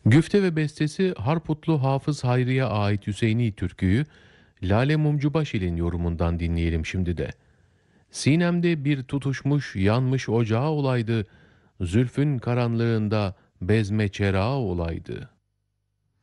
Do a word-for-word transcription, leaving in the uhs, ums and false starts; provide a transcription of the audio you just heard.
Güfte ve bestesi Harputlu Hafız Hayri'ye ait Hüseyini türküyü Lale Mumcubaşil'in yorumundan dinleyelim şimdi de. Sinemde bir tutuşmuş yanmış ocağı olaydı, zülfün karanlığında bezme çerağı olaydı.